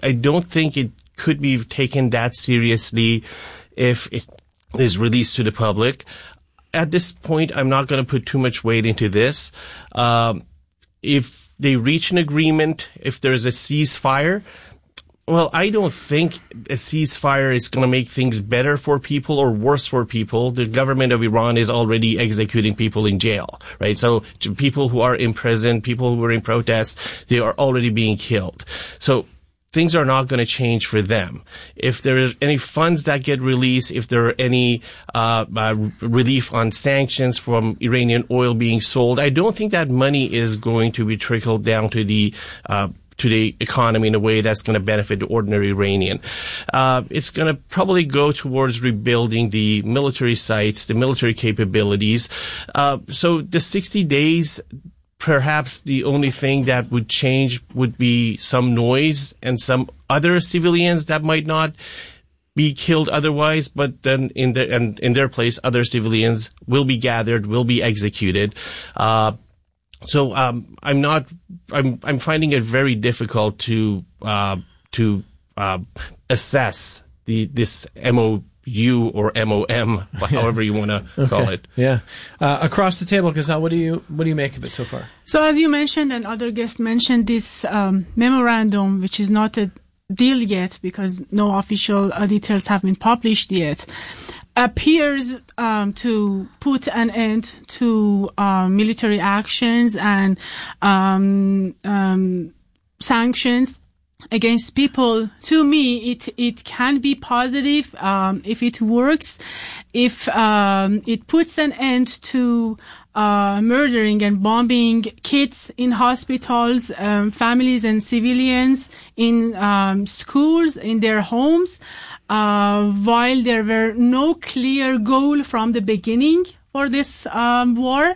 I don't think it could be taken that seriously if it is released to the public. At this point, I'm not going to put too much weight into this. If they reach an agreement, if there's a ceasefire, well, I don't think a ceasefire is going to make things better for people or worse for people. The government of Iran is already executing people in jail, right? So people who are in prison, people who are in protest, they are already being killed. So things are not going to change for them. If there is any funds that get released, if there are any relief on sanctions from Iranian oil being sold, I don't think that money is going to be trickled down to the economy in a way that's going to benefit the ordinary Iranian. It's going to probably go towards rebuilding the military sites, the military capabilities. So the 60 days, perhaps the only thing that would change would be some noise and some other civilians that might not be killed otherwise, but then in their place, other civilians will be gathered, will be executed. So I'm finding it very difficult to assess this MOU or MOM, however you want to call it. Yeah. Across the table, Ghazal, what do you make of it so far? So as you mentioned and other guests mentioned, this memorandum, which is not a deal yet because no official details have been published yet, appears to put an end to military actions and sanctions against people. To me, it can be positive if it works, if it puts an end to murdering and bombing kids in hospitals, families and civilians in schools, in their homes, while there were no clear goal from the beginning for this war.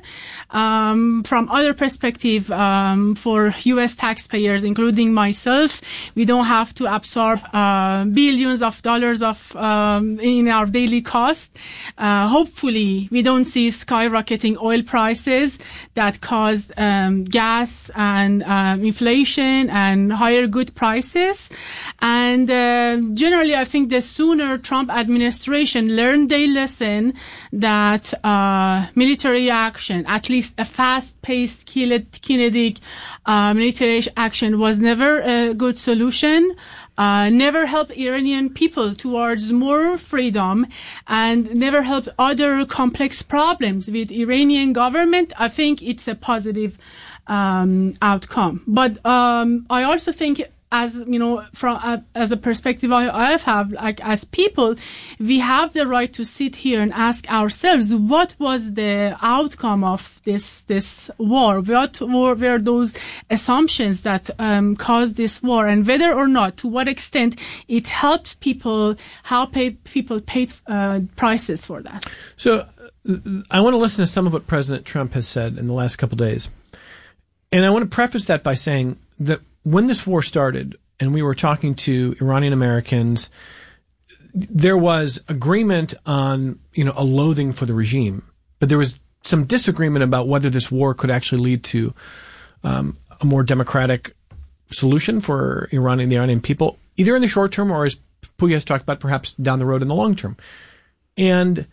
From other perspective, for U.S. taxpayers, including myself, we don't have to absorb billions of dollars in our daily cost. Hopefully, we don't see skyrocketing oil prices that caused gas and inflation and higher good prices. And generally, I think the sooner Trump administration learned their lesson that military action, at least a fast-paced, kinetic military action, was never a good solution, never helped Iranian people towards more freedom, and never helped other complex problems with Iranian government. I think it's a positive outcome. But I also think, as you know, as a perspective I have, like as people, we have the right to sit here and ask ourselves, what was the outcome of this war? What were those assumptions that caused this war, and whether or not, to what extent it helped people, how people paid prices for that? So I want to listen to some of what President Trump has said in the last couple of days, and I want to preface that by saying that when this war started and we were talking to Iranian Americans, there was agreement on, a loathing for the regime, but there was some disagreement about whether this war could actually lead to a more democratic solution for the Iranian people, either in the short term or, as Pooya has talked about, perhaps down the road in the long term. And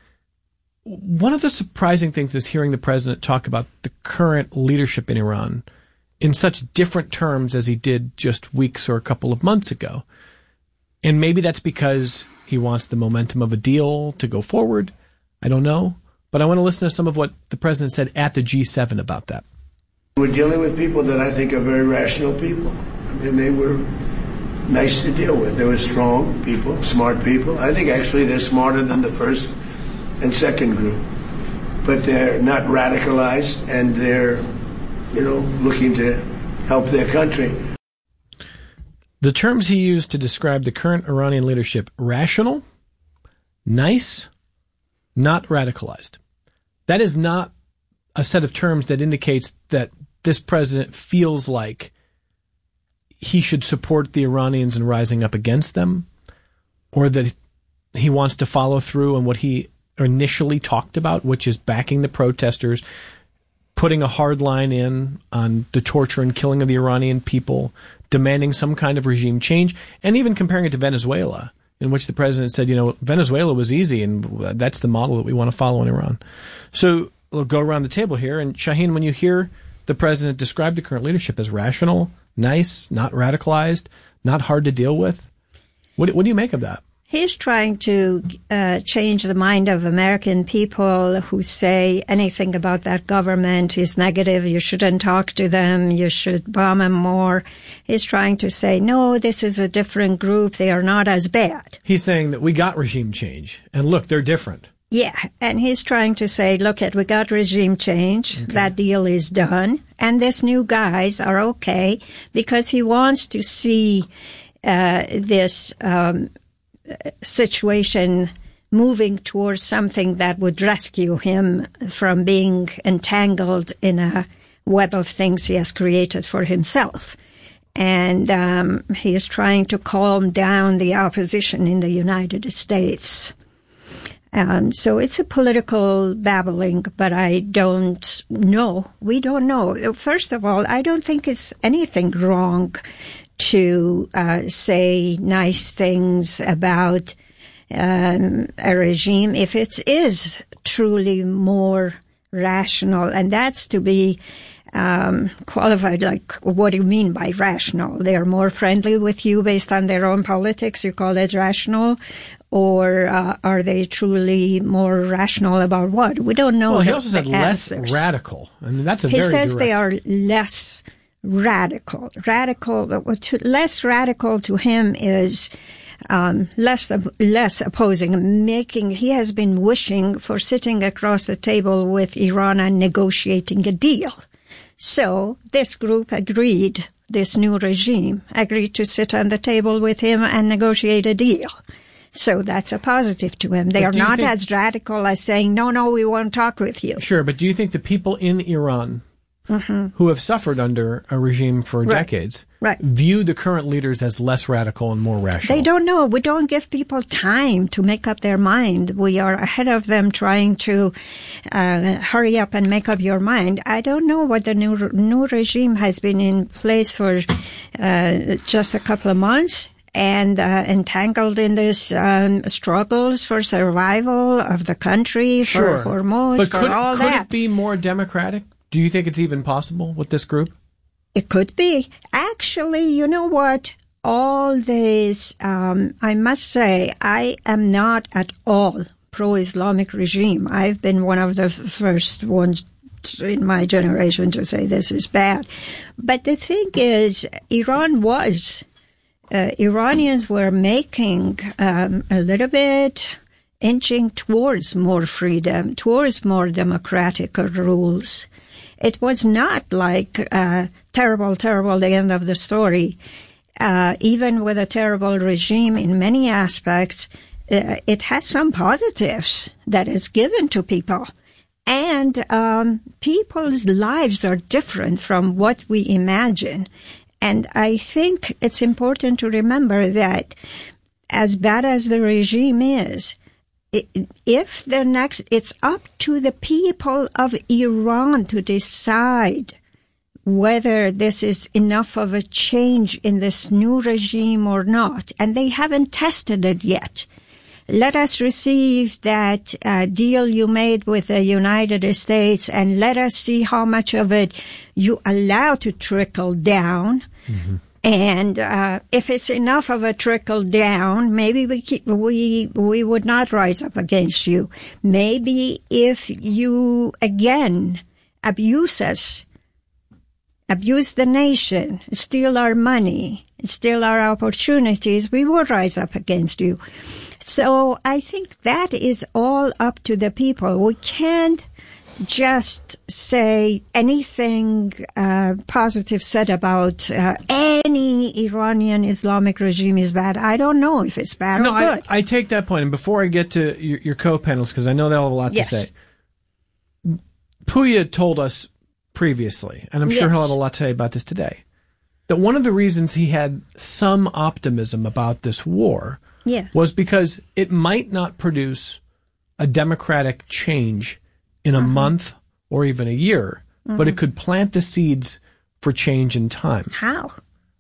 one of the surprising things is hearing the president talk about the current leadership in Iran in such different terms as he did just weeks or a couple of months ago. And maybe that's because he wants the momentum of a deal to go forward. I don't know. But I want to listen to some of what the president said at the G7 about that. We're dealing with people that I think are very rational people. And they were nice to deal with. They were strong people, smart people. I think actually they're smarter than the first and second group. But they're not radicalized, and they're looking to help their country. The terms he used to describe the current Iranian leadership: rational, nice, not radicalized. That is not a set of terms that indicates that this president feels like he should support the Iranians in rising up against them, or that he wants to follow through on what he initially talked about, which is backing the protesters, putting a hard line in on the torture and killing of the Iranian people, demanding some kind of regime change, and even comparing it to Venezuela, in which the president said, Venezuela was easy, and that's the model that we want to follow in Iran. So we'll go around the table here. And Shaheen, when you hear the president describe the current leadership as rational, nice, not radicalized, not hard to deal with, what do you make of that? He's trying to change the mind of American people who say anything about that government is negative. You shouldn't talk to them. You should bomb them more. He's trying to say, no, this is a different group. They are not as bad. He's saying that we got regime change. And look, they're different. Yeah. And he's trying to say, look, we got regime change. Okay. That deal is done. And these new guys are okay because he wants to see this situation moving towards something that would rescue him from being entangled in a web of things he has created for himself. And he is trying to calm down the opposition in the United States. So it's a political babbling, but I don't know. We don't know. First of all, I don't think it's anything wrong to say nice things about a regime if it is truly more rational. And that's to be qualified, like, what do you mean by rational? They are more friendly with you based on their own politics, you call it rational? Or are they truly more rational about what? We don't know. Well, he also said less radical. I mean, that's a very direct. He says they are less radical. Less radical to him is less opposing. He has been wishing for sitting across the table with Iran and negotiating a deal. So this group agreed, this new regime agreed to sit on the table with him and negotiate a deal. So that's a positive to him. They are not as radical as saying, no, we won't talk with you. Sure, but do you think the people in Iran who have suffered under a regime for decades view the current leaders as less radical and more rational? They don't know. We don't give people time to make up their mind. We are ahead of them trying to hurry up and make up your mind. I don't know what the new regime has been in place for just a couple of months and entangled in this struggles for survival of the country, for Hormuz, for all that. Could it be more democratic? Do you think it's even possible with this group? It could be. Actually, you know what? All this, I must say, I am not at all pro-Islamic regime. I've been one of the first ones in my generation to say this is bad. But the thing is, Iranians were making a little bit, inching towards more freedom, towards more democratic rules. It was not like terrible, the end of the story. Even with a terrible regime in many aspects, it has some positives that is given to people. And people's lives are different from what we imagine. And I think it's important to remember that as bad as the regime is, it's up to the people of Iran to decide whether this is enough of a change in this new regime or not. And they haven't tested it yet. Let us receive that deal you made with the United States and let us see how much of it you allow to trickle down. Mm-hmm. And if it's enough of a trickle down, maybe we would not rise up against you. Maybe if you, again, abuse us, abuse the nation, steal our money, steal our opportunities, we will rise up against you. So I think that is all up to the people. We can't just say anything positive said about any Iranian Islamic regime is bad. I don't know if it's bad or good. I take that point. And before I get to your co-panelists, because I know they'll have a lot to say, Pooya told us previously, and I'm sure he'll have a lot to say about this today, that one of the reasons he had some optimism about this war was because it might not produce a democratic change in a month or even a year, but it could plant the seeds for change in time. How?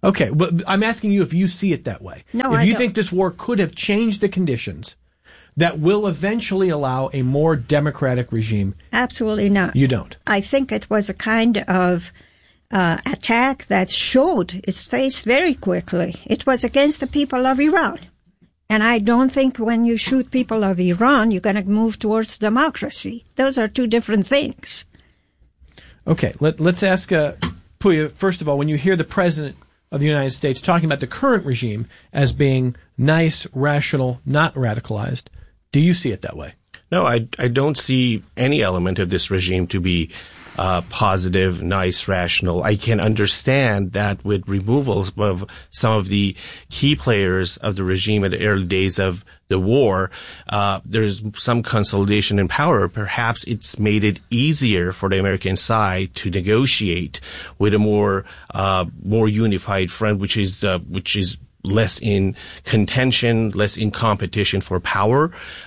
Okay, but I'm asking you if you see it that way. No, if I you don't. think this war could have changed the conditions that will eventually allow a more democratic regime. Absolutely not. You don't. I think it was a kind of attack that showed its face very quickly. It was against the people of Iran. And I don't think when you shoot people of Iran, you're going to move towards democracy. Those are two different things. Okay, let's ask Pooya, first of all, when you hear the President of the United States talking about the current regime as being nice, rational, not radicalized, do you see it that way? No, I don't see any element of this regime to be positive, nice, rational. I can understand that with removal of some of the key players of the regime at the early days of the war, there's some consolidation in power. Perhaps it's made it easier for the American side to negotiate with a more unified front, which is less in contention, less in competition for power.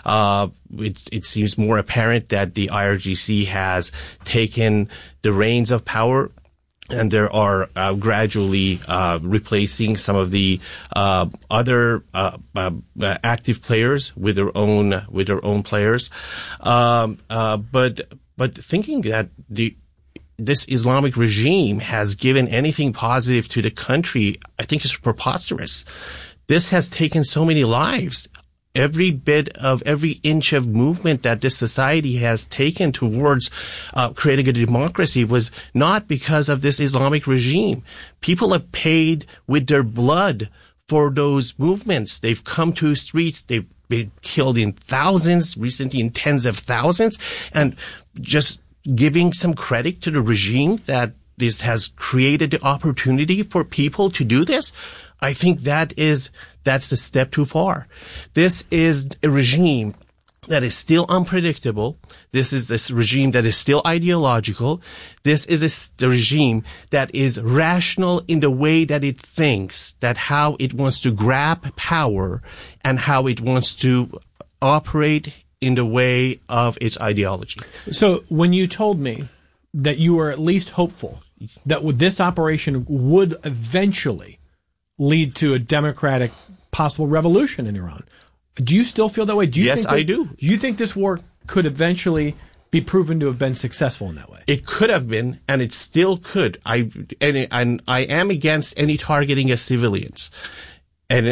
It seems more apparent that the IRGC has taken the reins of power, and there are gradually replacing some of the other active players with their own players. But thinking that this Islamic regime has given anything positive to the country, I think is preposterous. This has taken so many lives. Every inch of movement that this society has taken towards creating a democracy was not because of this Islamic regime. People have paid with their blood for those movements. They've come to streets. They've been killed in thousands, recently in tens of thousands, and just giving some credit to the regime that this has created the opportunity for people to do this, I think that's a step too far. This is a regime that is still unpredictable. This is a regime that is still ideological. This is a regime that is rational in the way that it thinks, that how it wants to grab power and how it wants to operate in the way of its ideology. So when you told me that you were at least hopeful that this operation would eventually lead to a democratic possible revolution in Iran, do you still feel that way? Yes, I do. Do you think this war could eventually be proven to have been successful in that way? It could have been, and it still could. I am against any targeting of civilians. And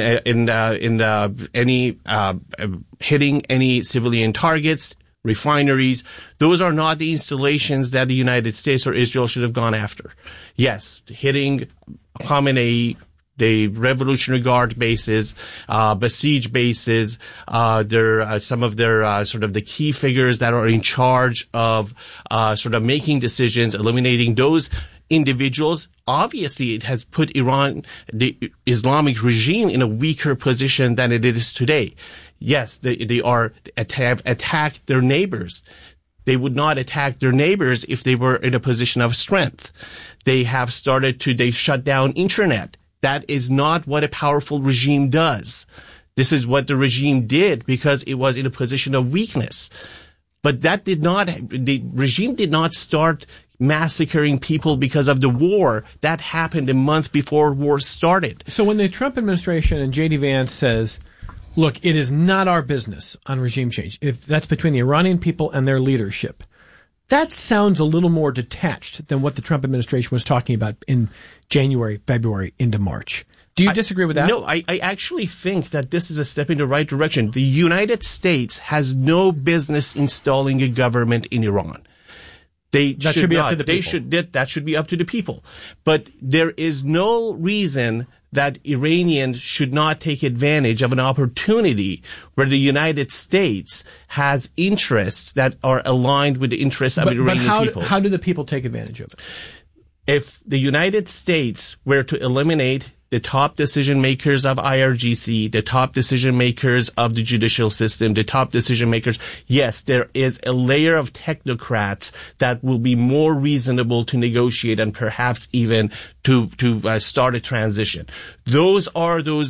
any hitting any civilian targets, refineries, those are not the installations that the United States or Israel should have gone after. Yes, hitting Khamenei, the Revolutionary Guard bases, Basij bases, some of their sort of the key figures that are in charge of sort of making decisions, eliminating those individuals. Obviously, it has put Iran, the Islamic regime, in a weaker position than it is today. Yes, they have attacked their neighbors. They would not attack their neighbors if they were in a position of strength. They shut down internet. That is not what a powerful regime does. This is what the regime did because it was in a position of weakness. But the regime did not start massacring people because of the war. That happened a month before war started. So when the Trump administration and J.D. Vance says, look, it is not our business on regime change, if that's between the Iranian people and their leadership, that sounds a little more detached than what the Trump administration was talking about in January, February, into March. Do you disagree with that? No, I actually think that this is a step in the right direction. The United States has no business installing a government in Iran. That should be up to the people. But there is no reason that Iranians should not take advantage of an opportunity where the United States has interests that are aligned with the interests of the Iranian people. How do the people take advantage of it? If the United States were to eliminate the top decision makers of IRGC, the top decision makers of the judicial system, the top decision makers, yes, there is a layer of technocrats that will be more reasonable to negotiate and perhaps even to start a transition. Those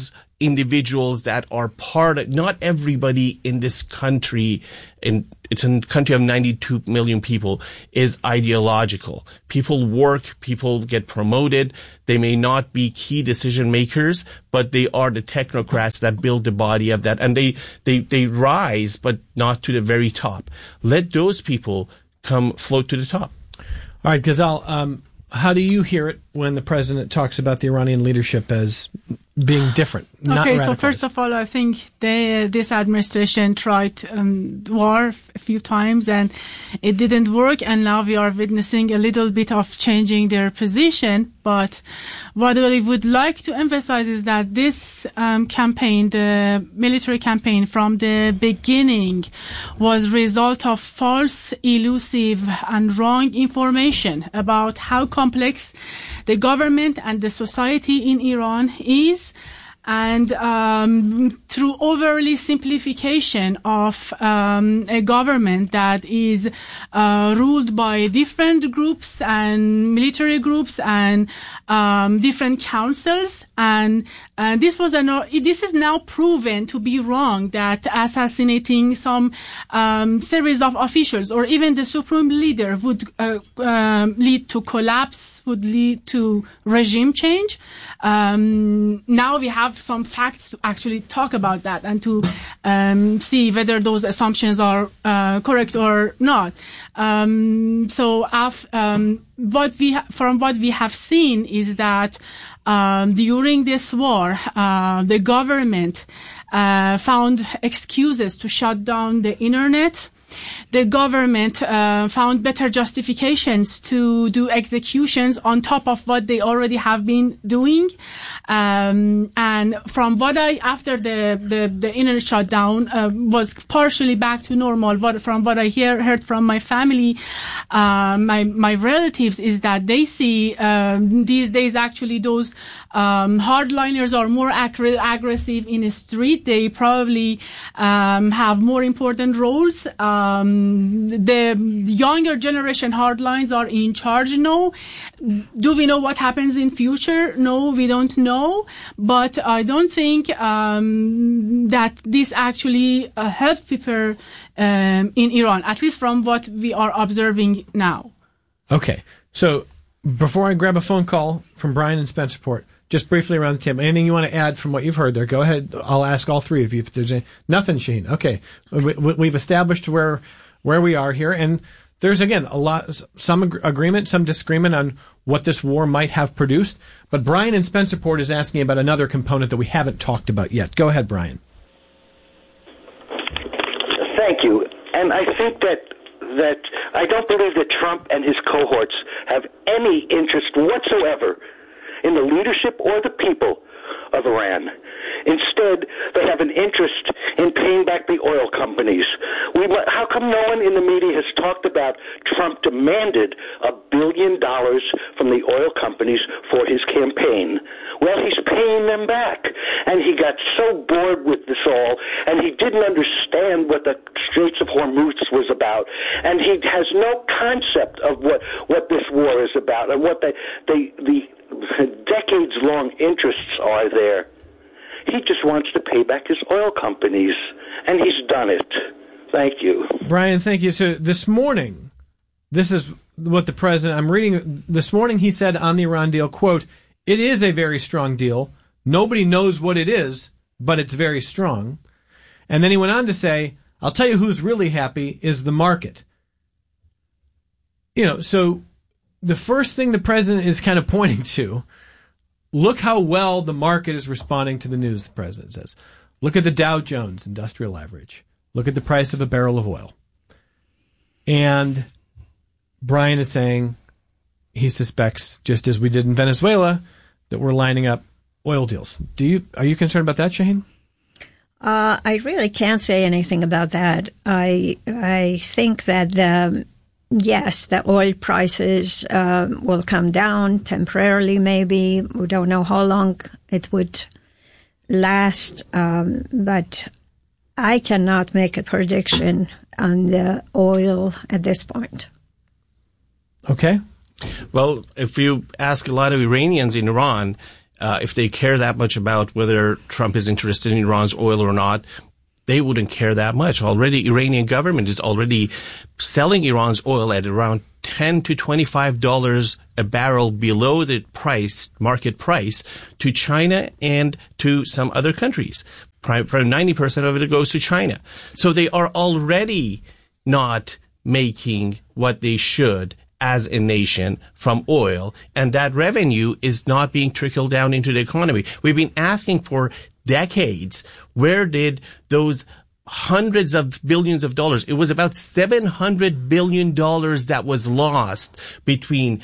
individuals that are not everybody in this country, and it's a country of 92 million people, is ideological. People work, people get promoted. They may not be key decision makers, but they are the technocrats that build the body of that. And they rise, but not to the very top. Let those people float to the top. All right, Ghazal, how do you hear it when the president talks about the Iranian leadership as being different, not okay, radicalized? So first of all, I think this administration tried war a few times and it didn't work, and now we are witnessing a little bit of changing their position. But what I would like to emphasize is that this campaign, the military campaign from the beginning, was result of false, elusive, and wrong information about how complex the government and the society in Iran is, and through overly simplification of a government that is ruled by different groups and military groups and different councils, and this is now proven to be wrong, that assassinating some series of officials or even the supreme leader would lead to collapse, would lead to regime change. Now we have some facts to actually talk about that and to see whether those assumptions are correct or not. From what we have seen is that during this war, the government found excuses to shut down the internet. The government found better justifications to do executions on top of what they already have been doing. And from what after the internet shutdown was partially back to normal, from what I heard from my family, my relatives, is that they see these days actually those hardliners are more aggressive in the street. They probably have more important roles. The younger generation hardlines are in charge now. Do we know what happens in future? No, we don't know. But I don't think that this actually helps people in Iran, at least from what we are observing now. Okay. So before I grab a phone call from Brian in Spencerport, just briefly around the table, anything you want to add from what you've heard there? Go ahead. I'll ask all three of you if there's nothing, Shaheen. Okay. We've established where we are here, and there's, again, some agreement, some disagreement on what this war might have produced. But Brian in Spencerport is asking about another component that we haven't talked about yet. Go ahead, Brian. Thank you. And I think that I don't believe that Trump and his cohorts have any interest whatsoever in the leadership or the people of Iran. Instead, they have an interest in paying back the oil companies. How come no one in the media has talked about Trump demanded $1 billion from the oil companies for his campaign? Well, he's paying them back. And he got so bored with this all, and he didn't understand what the Straits of Hormuz was about. And he has no concept of what this war is about and what the decades-long interests are there. He just wants to pay back his oil companies, and he's done it. Thank you. Brian, thank you. So this morning, this is what the president, I'm reading, this morning he said on the Iran deal, quote, "It is a very strong deal. Nobody knows what it is, but it's very strong." And then he went on to say, "I'll tell you who's really happy is the market." So the first thing the president is kind of pointing to, look how well the market is responding to the news, the president says. Look at the Dow Jones Industrial Average. Look at the price of a barrel of oil. And Brian is saying he suspects, just as we did in Venezuela, that we're lining up oil deals. Are you concerned about that, Shaheen? I really can't say anything about that. I think that yes, the oil prices will come down temporarily, maybe. We don't know how long it would last, but I cannot make a prediction on the oil at this point. Okay. Well, if you ask a lot of Iranians in Iran, if they care that much about whether Trump is interested in Iran's oil or not, they wouldn't care that much. Already, Iranian government is already selling Iran's oil at around $10 to $25 a barrel below the market price, to China and to some other countries. Probably 90% of it goes to China. So they are already not making what they should as a nation from oil, and that revenue is not being trickled down into the economy. We've been asking for decades, where did those hundreds of billions of dollars, it was about $700 billion that was lost between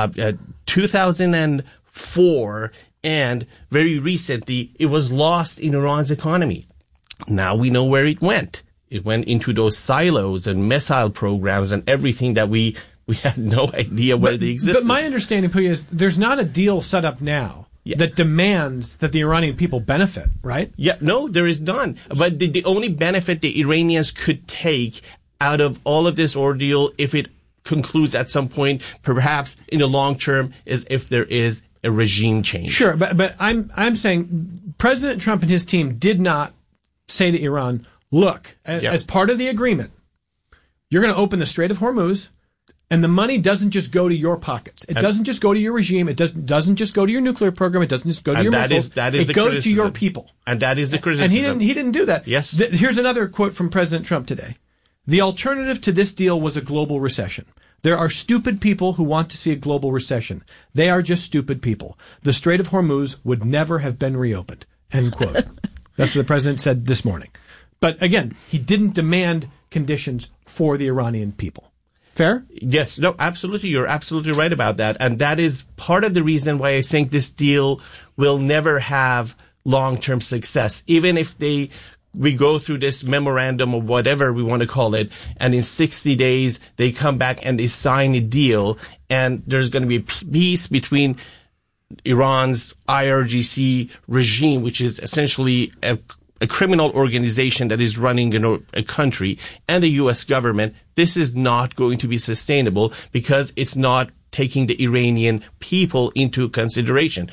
2004 and very recently, it was lost in Iran's economy. Now we know where it went. It went into those silos and missile programs and everything that we had no idea where they existed. But my understanding, Puya, is there's not a deal set up now that demands that the Iranian people benefit, right? Yeah, no, there is none. But the only benefit the Iranians could take out of all of this ordeal, if it concludes at some point, perhaps in the long term, is if there is a regime change. Sure, but I'm saying President Trump and his team did not say to Iran, look, as part of the agreement, you're going to open the Strait of Hormuz, and the money doesn't just go to your pockets. It doesn't just go to your regime. It doesn't just go to your nuclear program. It doesn't just go to your missiles. It goes to your people. And that is the criticism. And he didn't do that. Yes. Here's another quote from President Trump today. The alternative to this deal was a global recession. There are stupid people who want to see a global recession. They are just stupid people. The Strait of Hormuz would never have been reopened. End quote. That's what the president said this morning. But again, he didn't demand conditions for the Iranian people. Fair? Yes. No, absolutely. You're absolutely right about that. And that is part of the reason why I think this deal will never have long-term success. Even if we go through this memorandum or whatever we want to call it, and in 60 days they come back and they sign a deal, and there's going to be peace between Iran's IRGC regime, which is essentially a criminal organization that is running a country, and the U.S. government. This is not going to be sustainable because it's not taking the Iranian people into consideration.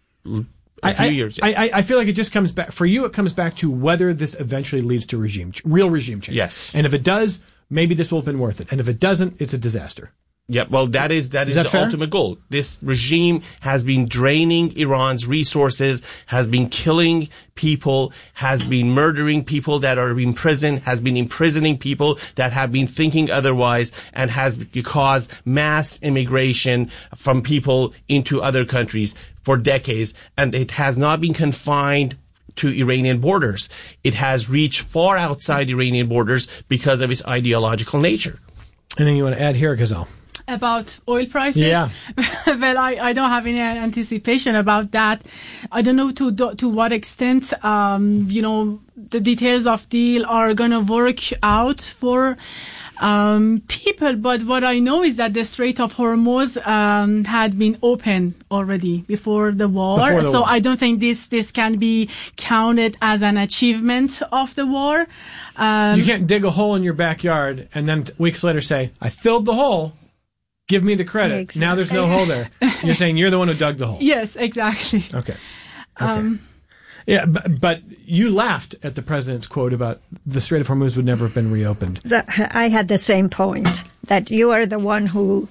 I feel like it just comes back, for you, it comes back to whether this eventually leads to real regime change. Yes. And if it does, maybe this will have been worth it. And if it doesn't, it's a disaster. Yeah, well, that is the fair? ultimate goal. This regime has been draining Iran's resources, has been killing people, has been murdering people that are in prison, has been imprisoning people that have been thinking otherwise, and has caused mass immigration from people into other countries for decades. And it has not been confined to Iranian borders. It has reached far outside Iranian borders because of its ideological nature. Anything you want to add here, Ghazal? About oil prices? Yeah. Well, I don't have any anticipation about that. I don't know to what extent, the details of deal are going to work out for people. But what I know is that the Strait of Hormuz had been open already before the war. So I don't think this can be counted as an achievement of the war. You can't dig a hole in your backyard and then weeks later say, I filled the hole. Give me the credit. Exactly. Now there's no hole there. You're saying you're the one who dug the hole. Yes, exactly. Okay. Yeah, but you laughed at the president's quote about the Strait of Hormuz would never have been reopened. I had the same point, that you are the one who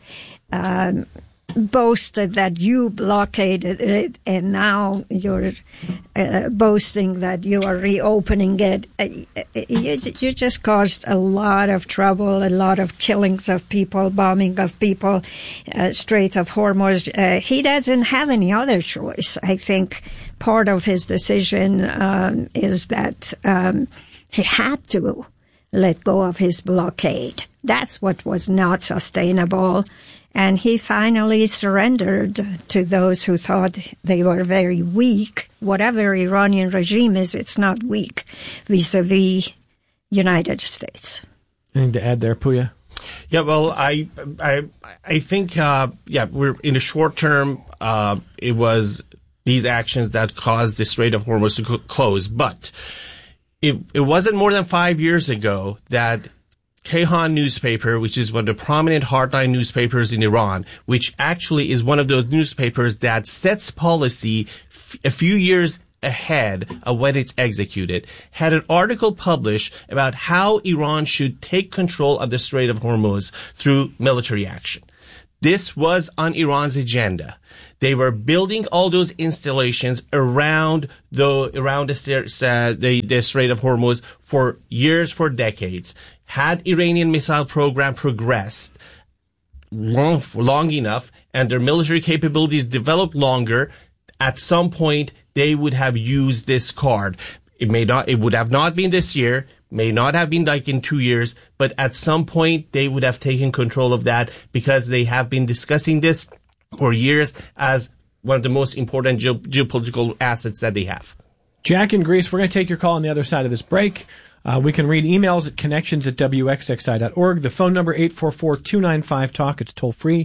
boasted that you blockaded it, and now you're boasting that you are reopening it. You just caused a lot of trouble, a lot of killings of people, bombing of people, Strait of Hormuz. He doesn't have any other choice. I think part of his decision is that he had to let go of his blockade. That's what was not sustainable. And he finally surrendered to those who thought they were very weak. Whatever Iranian regime is, it's not weak vis-a-vis United States. Anything to add there, Puya? Yeah, well, I think, we're in the short term, it was these actions that caused the Strait of Hormuz to close. But it wasn't more than 5 years ago that Kayhan newspaper, which is one of the prominent hardline newspapers in Iran, which actually is one of those newspapers that sets policy a few years ahead of when it's executed, had an article published about how Iran should take control of the Strait of Hormuz through military action. This was on Iran's agenda. They were building all those installations around the Strait of Hormuz for years, for decades. Had Iranian missile program progressed long enough and their military capabilities developed longer, at some point they would have used this card. It would have not been this year, may not have been like in 2 years, but at some point they would have taken control of that, because they have been discussing this for years as one of the most important geopolitical assets that they have. Jack in Greece, we're going to take your call on the other side of this break. We can read emails at connections@wxxi.org. The phone number, 844-295-TALK. It's toll free,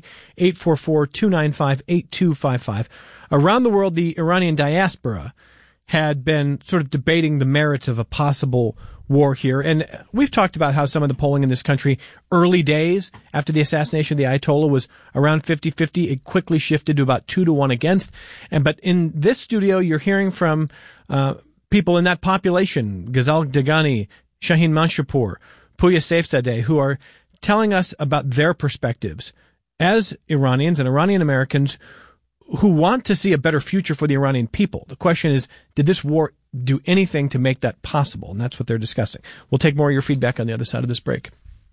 844-295-8255. Around the world, the Iranian diaspora had been sort of debating the merits of a possible war here. And we've talked about how some of the polling in this country, early days after the assassination of the Ayatollah, was around 50-50. It quickly shifted to about 2-1 against. But in this studio, you're hearing from people in that population, Ghazal Dagani, Shaheen Manshapur, Pouya Saifzadeh, who are telling us about their perspectives as Iranians and Iranian Americans who want to see a better future for the Iranian people. The question is, did this war do anything to make that possible? And that's what they're discussing. We'll take more of your feedback on the other side of this break.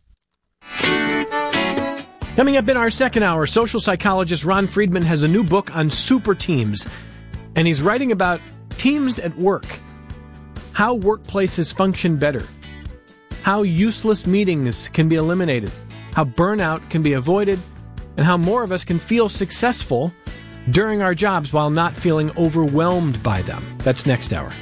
Coming up in our second hour, social psychologist Ron Friedman has a new book on super teams. And he's writing about teams at work, how workplaces function better, how useless meetings can be eliminated, how burnout can be avoided, and how more of us can feel successful during our jobs while not feeling overwhelmed by them. That's next hour.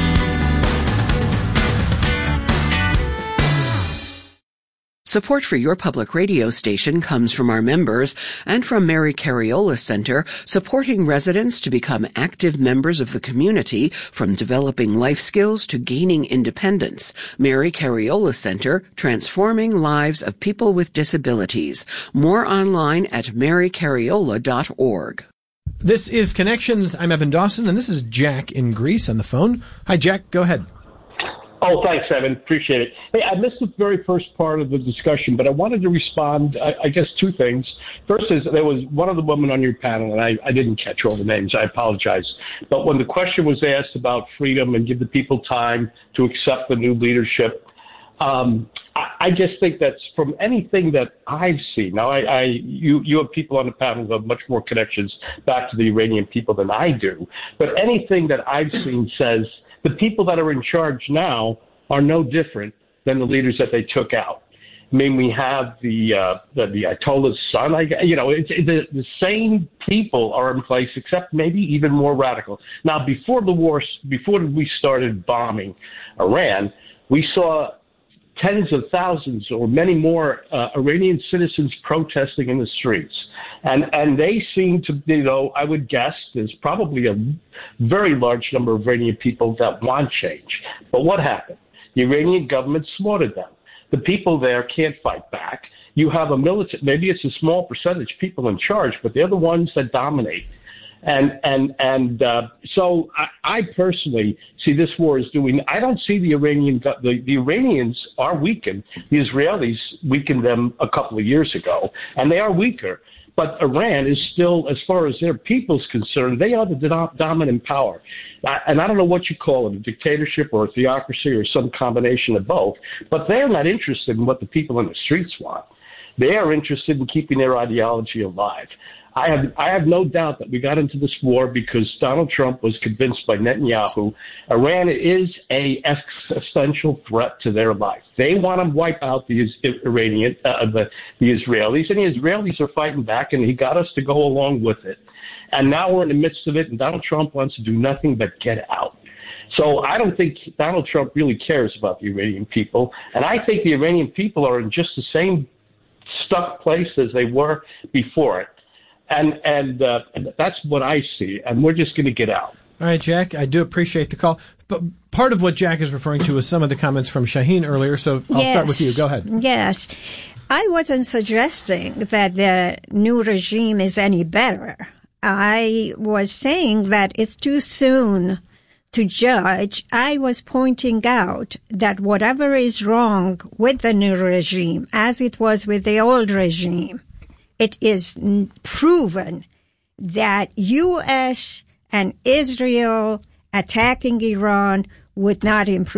Support for your public radio station comes from our members and from Mary Cariola Center, supporting residents to become active members of the community, from developing life skills to gaining independence. Mary Cariola Center, transforming lives of people with disabilities. More online at marycariola.org. This is Connections. I'm Evan Dawson, and this is Jack in Greece on the phone. Hi, Jack. Go ahead. Oh, thanks, Evan. Appreciate it. Hey, I missed the very first part of the discussion, but I wanted to respond, I guess, two things. First is there was one of the women on your panel, and I didn't catch all the names. I apologize. But when the question was asked about freedom and give the people time to accept the new leadership, I just think that's from anything that I've seen. Now, you have people on the panel who have much more connections back to the Iranian people than I do. But anything that I've seen says the people that are in charge now are no different than the leaders that they took out. I mean, we have the Ayatollah's son. The same people are in place, except maybe even more radical. Now, before the war, before we started bombing Iran, we saw tens of thousands or many more Iranian citizens protesting in the streets. And they seem to, I would guess there's probably a very large number of Iranian people that want change. But what happened? The Iranian government slaughtered them. The people there can't fight back. You have a military, maybe it's a small percentage people in charge, but they're the ones that dominate. So I personally see this war as doing. I don't see the Iranians are weakened. The Israelis weakened them a couple of years ago, and they are weaker. But Iran is still, as far as their people's concerned, they are the dominant power. And I don't know what you call it, a dictatorship or a theocracy or some combination of both. But they're not interested in what the people in the streets want. They are interested in keeping their ideology alive. I have no doubt that we got into this war because Donald Trump was convinced by Netanyahu Iran is a existential threat to their life. They want to wipe out the Israelis, and the Israelis are fighting back, and he got us to go along with it. And now we're in the midst of it, and Donald Trump wants to do nothing but get out. So I don't think Donald Trump really cares about the Iranian people, and I think the Iranian people are in just the same stuck place as they were before it. And that's what I see, and we're just going to get out. All right, Jack, I do appreciate the call. But part of what Jack is referring to is some of the comments from Shaheen earlier, so I'll start with you. Go ahead. Yes. I wasn't suggesting that the new regime is any better. I was saying that it's too soon to judge. I was pointing out that whatever is wrong with the new regime, as it was with the old regime, it is proven that U.S. and Israel attacking Iran would not improve